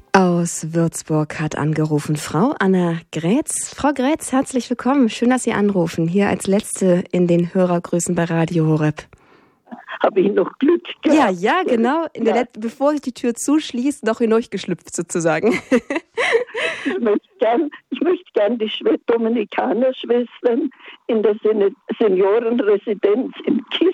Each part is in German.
Aus Würzburg hat angerufen Frau Anna Grätz. Frau Grätz, herzlich willkommen. Schön, dass Sie anrufen. Hier als Letzte in den Hörergrüßen bei Radio Horeb. Habe ich noch Glück gehabt? Ja, genau. Bevor sich die Tür zuschließt, noch hinausgeschlüpft sozusagen. Ich möchte gern die Dominikanerschwestern in der Seniorenresidenz in Kist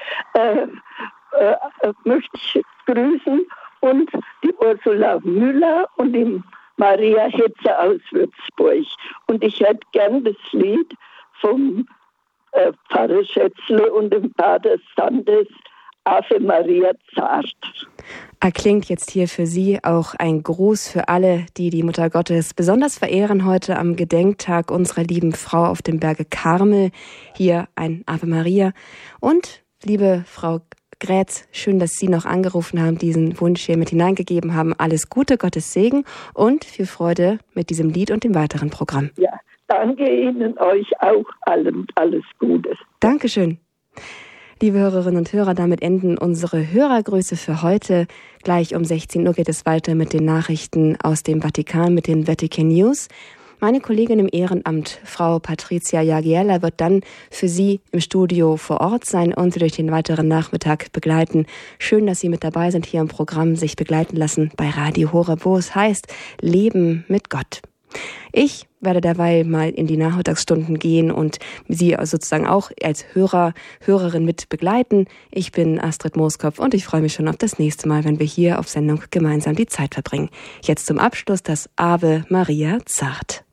möchte ich grüßen und die Ursula Müller und die Maria Hetzer aus Würzburg. Und ich hätte gern das Lied vom Pfarrer Schätzle und dem Pater Sandes, Ave Maria Zart. Erklingt jetzt hier für Sie auch ein Gruß für alle, die die Mutter Gottes besonders verehren heute am Gedenktag unserer lieben Frau auf dem Berge Karmel. Hier ein Ave Maria. Und, liebe Frau Grätz, schön, dass Sie noch angerufen haben, diesen Wunsch hier mit hineingegeben haben. Alles Gute, Gottes Segen und viel Freude mit diesem Lied und dem weiteren Programm. Ja, danke Ihnen, euch auch allen alles Gute. Dankeschön. Liebe Hörerinnen und Hörer, damit enden unsere Hörergrüße für heute. Gleich um 16 Uhr geht es weiter mit den Nachrichten aus dem Vatikan, mit den Vatican News. Meine Kollegin im Ehrenamt, Frau Patricia Jagiella, wird dann für Sie im Studio vor Ort sein und Sie durch den weiteren Nachmittag begleiten. Schön, dass Sie mit dabei sind hier im Programm, sich begleiten lassen bei Radio Horeb, wo es heißt Leben mit Gott. Ich werde derweil mal in die Nachmittagsstunden gehen und Sie sozusagen auch als Hörerin mit begleiten. Ich bin Astrid Mooskopf und ich freue mich schon auf das nächste Mal, wenn wir hier auf Sendung gemeinsam die Zeit verbringen. Jetzt zum Abschluss das Ave Maria Zart.